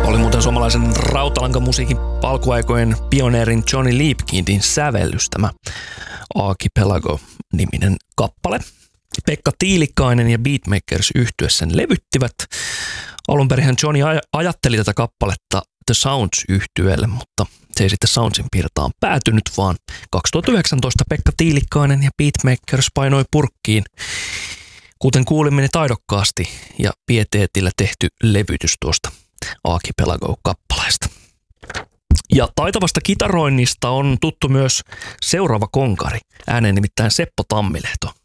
Oli muuten suomalaisen rautalankamusiikin alkuaikojen pioneerin Johnny Liebkindin sävellys tämä Archipelago-niminen kappale. Pekka Tiilikainen ja Beatmakers yhtyeessä sen levyttivät. Alunperinhän Johnny ajatteli tätä kappaletta The Sounds-yhtyeelle, mutta se ei sitten Soundsin pirtaan päätynyt, vaan 2019 Pekka Tiilikainen ja Beatmakers painoi purkkiin, kuten kuulimme taidokkaasti ja pieteetillä tehty levytys tuosta Archipelago-kappaleesta. Ja taitavasta kitaroinnista on tuttu myös seuraava konkari, ääneen nimittäin Seppo Tammilehto.